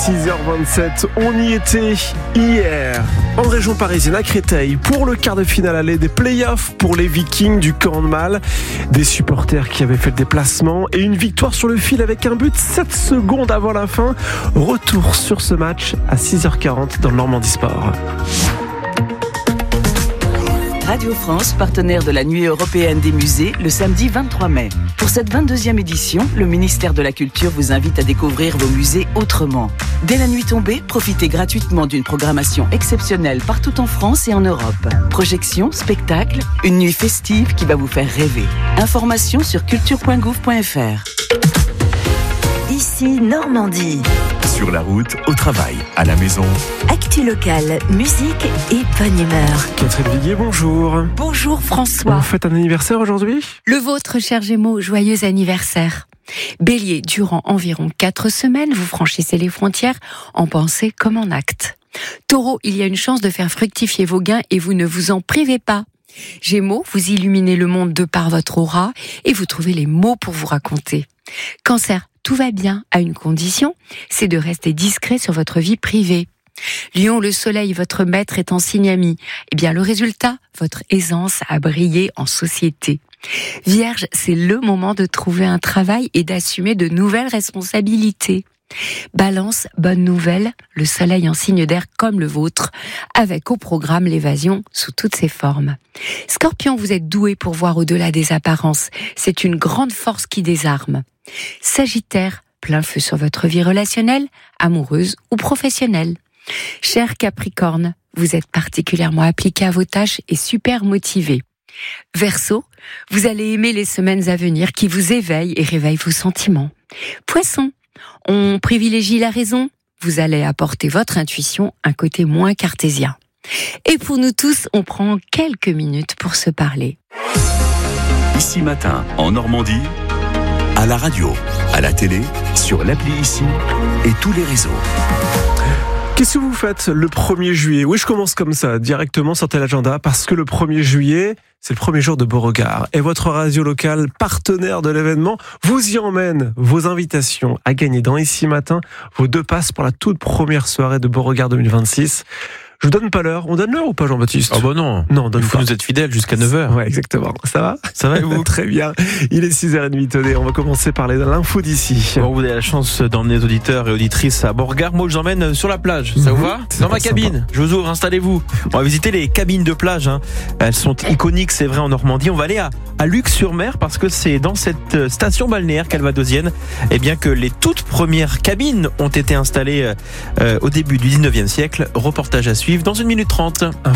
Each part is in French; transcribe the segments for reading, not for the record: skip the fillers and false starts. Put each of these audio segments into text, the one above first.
6h27, on y était hier en région parisienne à Créteil pour le quart de finale aller des playoffs pour les Vikings du camp de Mal. Des supporters qui avaient fait le déplacement et une victoire sur le fil avec un but 7 secondes avant la fin. Retour sur ce match à 6h40 dans le Normandie Sport. Radio France, partenaire de la Nuit européenne des musées, le samedi 23 mai. Pour cette 22e édition, le ministère de la Culture vous invite à découvrir vos musées autrement. Dès la nuit tombée, profitez gratuitement d'une programmation exceptionnelle partout en France et en Europe. Projections, spectacles, une nuit festive qui va vous faire rêver. Informations sur culture.gouv.fr. Ici Normandie. Sur la route, au travail, à la maison. Actu locale, musique et bonne humeur. Catherine Viguier, bonjour. Bonjour François. Vous faites un anniversaire aujourd'hui ? Le vôtre, cher Gémeaux, joyeux anniversaire. Bélier, durant environ 4 semaines, vous franchissez les frontières en pensée comme en acte. Taureau, il y a une chance de faire fructifier vos gains et vous ne vous en privez pas. Gémeaux, vous illuminez le monde de par votre aura et vous trouvez les mots pour vous raconter. Cancer, tout va bien à une condition, c'est de rester discret sur votre vie privée. Lion, le soleil, votre maître est en signe ami. Eh bien, le résultat, votre aisance à briller en société. Vierge, c'est le moment de trouver un travail et d'assumer de nouvelles responsabilités. Balance, bonne nouvelle, le soleil en signe d'air comme le vôtre, avec au programme l'évasion sous toutes ses formes. Scorpion, vous êtes doué pour voir au-delà des apparences, c'est une grande force qui désarme. Sagittaire, plein feu sur votre vie relationnelle, amoureuse ou professionnelle. Cher Capricorne, vous êtes particulièrement appliqué à vos tâches et super motivé. Verseau, vous allez aimer les semaines à venir qui vous éveillent et réveillent vos sentiments. Poisson, on privilégie la raison, vous allez apporter votre intuition un côté moins cartésien. Et pour nous tous, on prend quelques minutes pour se parler. Ici matin, en Normandie, à la radio, à la télé, sur l'appli Ici et tous les réseaux. Qu'est-ce que vous faites le 1er juillet ? Oui, je commence comme ça, directement, sortez l'agenda, parce que le 1er juillet, c'est le premier jour de Beauregard. Et votre radio locale, partenaire de l'événement, vous y emmène vos invitations à gagner dans Ici Matin, vos 2 passes pour la toute première soirée de Beauregard 2026. Je vous donne pas l'heure. On donne l'heure ou pas, Jean-Baptiste ? Ah bah non. Non, on donne Il faut pas. nous être fidèles jusqu'à 9h. Ouais, exactement. Ça va ? Ça va et vous ? Très bien. Il est 6h30, tenez, on va commencer par l'info d'ici. Bon, vous avez la chance d'emmener les auditeurs et auditrices à Beauregard. Moi, je vous emmène sur la plage. Ça vous va ? Dans ma cabine. Sympa. Je vous ouvre, installez-vous. On va visiter les cabines de plage. Hein. Elles sont iconiques, c'est vrai, en Normandie. On va aller à Luc-sur-Mer parce que c'est dans cette station balnéaire calvadosienne que les toutes premières cabines ont été installées au début du 19e siècle. Reportage à suivre dans 1 minute 30.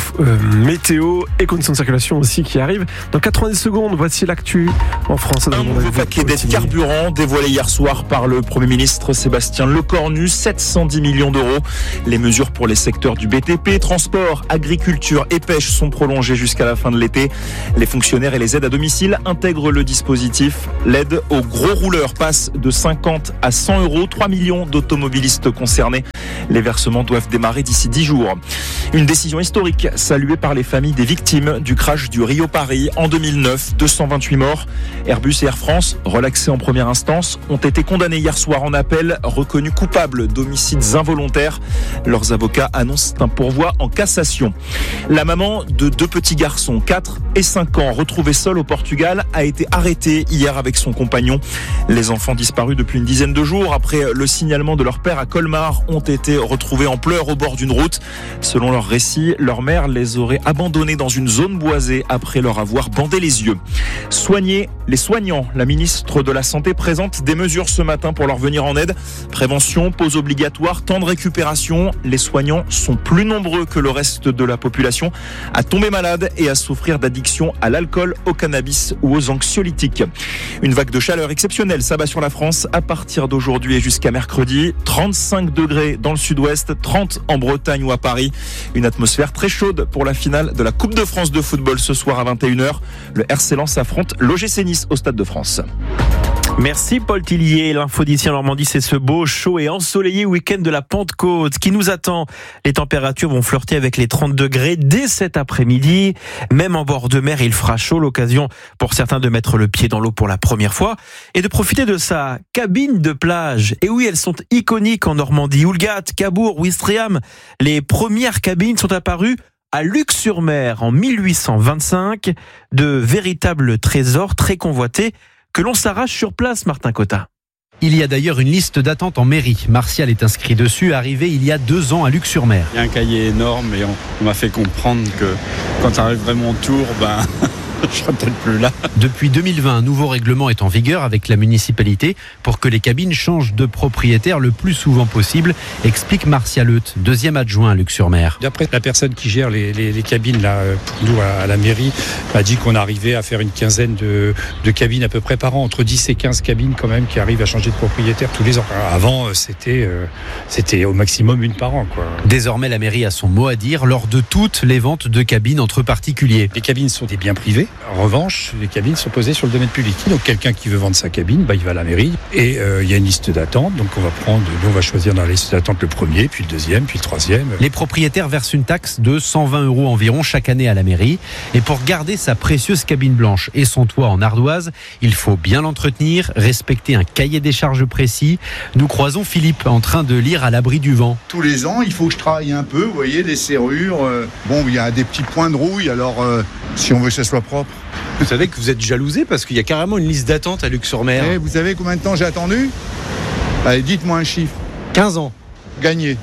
Météo et conditions de circulation aussi qui arrivent. Dans 90 secondes, voici l'actu en France. Un nouveau paquet d'aide carburant dévoilé hier soir par le Premier ministre Sébastien Lecornu, 710 millions d'euros. Les mesures pour les secteurs du BTP, transport, agriculture et pêche sont prolongées jusqu'à la fin de l'été. Les fonctionnaires et les aides à domicile intègrent le dispositif. L'aide aux gros rouleurs passe de 50 à 100 euros. 3 millions d'automobilistes concernés. Les versements doivent démarrer d'ici 10 jours. Une décision historique saluée par les familles des victimes du crash du Rio-Paris en 2009. 228 morts. Airbus et Air France, relaxés en première instance, ont été condamnés hier soir en appel, reconnus coupables d'homicides involontaires. Leurs avocats annoncent un pourvoi en cassation. La maman de 2 petits garçons, 4 et 5 ans, retrouvée seule au Portugal, a été arrêtée hier avec son compagnon. Les enfants disparus depuis une dizaine de jours après le signalement de leur père à Colmar ont été retrouvés en pleurs au bord d'une route. Selon leur récit, leur mère les aurait abandonnés dans une zone boisée après leur avoir bandé les yeux. Soigner les soignants. La ministre de la Santé présente des mesures ce matin pour leur venir en aide. Prévention, pause obligatoire, temps de récupération. Les soignants sont plus nombreux que le reste de la population à tomber malade et à souffrir d'addiction à l'alcool, au cannabis ou aux anxiolytiques. Une vague de chaleur exceptionnelle s'abat sur la France à partir d'aujourd'hui et jusqu'à mercredi. 35 degrés dans le sud-ouest, 30 en Bretagne ou à Paris. Une atmosphère très chaude pour la finale de la Coupe de France de football ce soir à 21h. Le RC Lens affronte l'OGC Nice au Stade de France. Merci Paul Tillier. L'info d'ici en Normandie, c'est ce beau, chaud et ensoleillé week-end de la Pentecôte qui nous attend. Les températures vont flirter avec les 30 degrés dès cet après-midi. Même en bord de mer, il fera chaud. L'occasion pour certains de mettre le pied dans l'eau pour la première fois et de profiter de sa cabine de plage. Et oui, elles sont iconiques en Normandie. Houlgat, Cabourg, Ouistreham. Les premières cabines sont apparues à Luc-sur-Mer en 1825. De véritables trésors très convoités que l'on s'arrache sur place, Martin Cotta. Il y a d'ailleurs une liste d'attente en mairie. Martial est inscrit dessus, arrivé il y a 2 ans à Luc-sur-Mer. Il y a un cahier énorme et on m'a fait comprendre que quand arriverait mon tour, je serai peut-être plus là. Depuis 2020, un nouveau règlement est en vigueur avec la municipalité pour que les cabines changent de propriétaire le plus souvent possible, explique Martial Eut, deuxième adjoint à Luc-sur-Mer. D'après la personne qui gère les cabines là, pour nous à la mairie, a dit qu'on arrivait à faire une quinzaine de cabines à peu près par an, entre 10 et 15 cabines quand même qui arrivent à changer de propriétaire tous les ans. Avant, c'était au maximum une par an, quoi. Désormais, la mairie a son mot à dire lors de toutes les ventes de cabines entre particuliers. Les cabines sont des biens privés. En revanche, les cabines sont posées sur le domaine public. Donc quelqu'un qui veut vendre sa cabine, il va à la mairie et il y a une liste d'attente. Donc on va choisir dans la liste d'attente le premier, puis le deuxième, puis le troisième. Les propriétaires versent une taxe de 120 € environ chaque année à la mairie. Et pour garder sa précieuse cabine blanche et son toit en ardoise, il faut bien l'entretenir, respecter un cahier des charges précis. Nous croisons Philippe en train de lire à l'abri du vent. Tous les ans, il faut que je travaille un peu, vous voyez, les serrures. Il y a des petits points de rouille, alors si on veut que ça soit propre. Vous savez que vous êtes jalousé parce qu'il y a carrément une liste d'attente à Luc-sur-Mer. Vous savez combien de temps j'ai attendu ? Allez, dites-moi un chiffre. 15 ans. Gagné.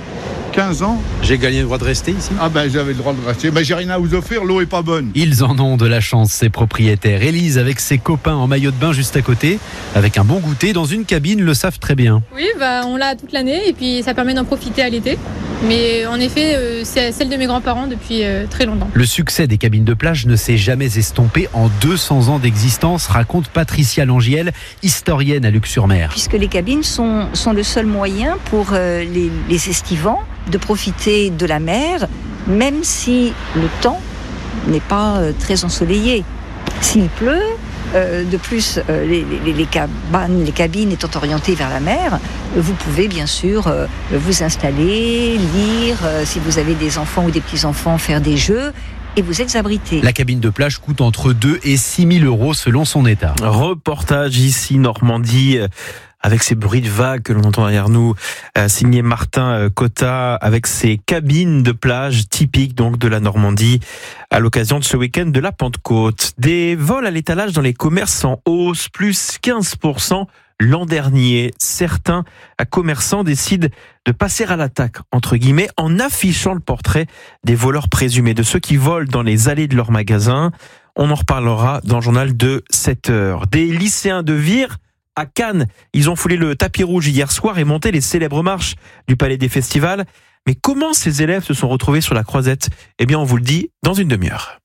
15 ans. J'ai gagné le droit de rester ici ? J'avais le droit de rester. J'ai rien à vous offrir, l'eau est pas bonne. Ils en ont de la chance, ces propriétaires. Élise, avec ses copains en maillot de bain juste à côté, avec un bon goûter, dans une cabine, le savent très bien. Oui, on l'a toute l'année et puis ça permet d'en profiter à l'été. Mais en effet, c'est celle de mes grands-parents depuis très longtemps. Le succès des cabines de plage ne s'est jamais estompé en 200 ans d'existence, raconte Patricia Langiel, historienne à Luc-sur-Mer. Puisque les cabines sont le seul moyen pour les estivants de profiter de la mer, même si le temps n'est pas très ensoleillé. S'il pleut, de plus, les cabines étant orientées vers la mer, vous pouvez bien sûr vous installer, lire, si vous avez des enfants ou des petits-enfants, faire des jeux et vous êtes abrité. La cabine de plage coûte entre 2 et 6 000 € selon son état. Reportage ici, Normandie, avec ces bruits de vagues que l'on entend derrière nous, signé Martin Cotta, avec ces cabines de plage typiques donc de la Normandie, à l'occasion de ce week-end de la Pentecôte. Des vols à l'étalage dans les commerces en hausse, plus 15% l'an dernier. Certains commerçants décident de passer à l'attaque, entre guillemets, en affichant le portrait des voleurs présumés, de ceux qui volent dans les allées de leurs magasins. On en reparlera dans le journal de 7h. Des lycéens de Vire à Cannes, ils ont foulé le tapis rouge hier soir et monté les célèbres marches du Palais des Festivals. Mais comment ces élèves se sont retrouvés sur la croisette ? Eh bien, on vous le dit dans une demi-heure.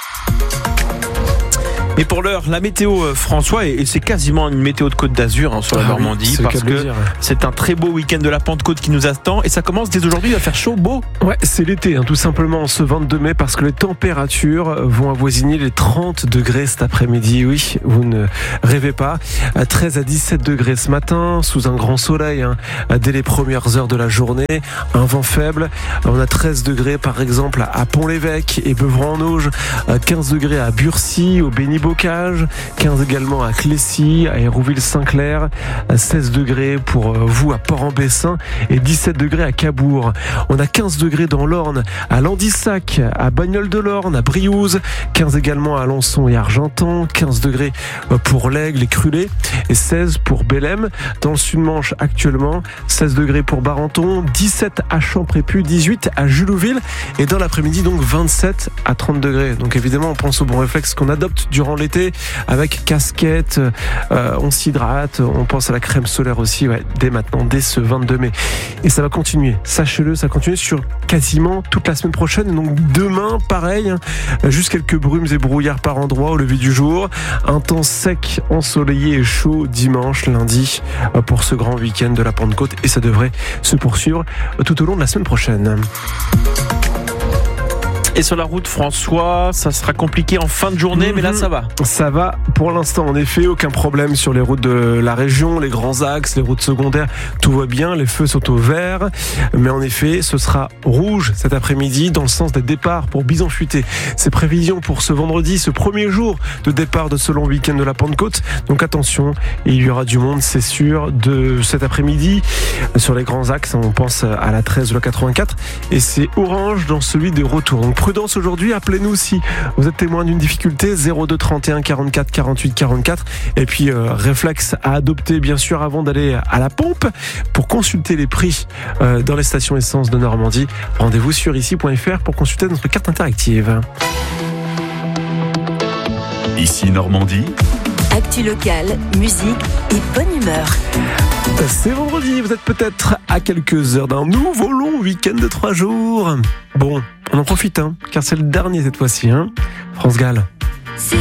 Mais pour l'heure, la météo, François, et c'est quasiment une météo de Côte d'Azur sur la Normandie, parce que c'est un très beau week-end de la Pentecôte qui nous attend, et ça commence dès aujourd'hui, il va faire chaud, beau. Ouais, c'est l'été, tout simplement, ce 22 mai, parce que les températures vont avoisiner les 30 degrés cet après-midi. Oui, vous ne rêvez pas. 13 à 17 degrés ce matin, sous un grand soleil, dès les premières heures de la journée, un vent faible. On a 13 degrés, par exemple, à Pont-l'Évêque et Beuvron-en-Auge, 15 degrés à Burcy, au Béni-Bocage, 15 également à Clécy, à Hérouville-Saint-Clair, 16 degrés pour vous à Port-en-Bessin et 17 degrés à Cabourg. On a 15 degrés dans l'Orne, à Landissac, à Bagnols-de-l'Orne, à Briouze, 15 également à Alençon et Argentan, 15 degrés pour l'Aigle et Crulé et 16 pour Bélem. Dans le Sud-Manche actuellement, 16 degrés pour Barenton, 17 à Champrépus, 18 à Julouville et dans l'après-midi donc 27 à 30 degrés. Donc évidemment on pense au bon réflexe qu'on adopte durant l'été avec casquette, on s'hydrate, on pense à la crème solaire aussi, dès maintenant, dès ce 22 mai. Et ça va continuer, sachez-le, ça va continuer sur quasiment toute la semaine prochaine. Donc demain, pareil, juste quelques brumes et brouillards par endroit au lever du jour. Un temps sec, ensoleillé et chaud dimanche, lundi, pour ce grand week-end de la Pentecôte. Et ça devrait se poursuivre tout au long de la semaine prochaine. Et sur la route, François, ça sera compliqué en fin de journée, mais là ça va. Ça va pour l'instant, en effet, aucun problème sur les routes de la région, les grands axes, les routes secondaires, tout va bien, les feux sont au vert, mais en effet, ce sera rouge cet après-midi dans le sens des départs pour Bison-Futé. Ces prévisions pour ce vendredi, ce premier jour de départ de ce long week-end de la Pentecôte. Donc attention, il y aura du monde, c'est sûr, de cet après-midi sur les grands axes. On pense à la 13 ou la 84 et c'est orange dans celui des retours. Donc prudence aujourd'hui, appelez-nous si vous êtes témoin d'une difficulté, 02 31 44 48 44. Et puis réflexe à adopter bien sûr avant d'aller à la pompe pour consulter les prix dans les stations essence de Normandie. Rendez-vous sur ici.fr pour consulter notre carte interactive. Ici Normandie. Actu locale, musique et bonne humeur. C'est vendredi, vous êtes peut-être à quelques heures d'un nouveau long week-end de 3 jours. Bon, on en profite, car c'est le dernier cette fois-ci. France Gall.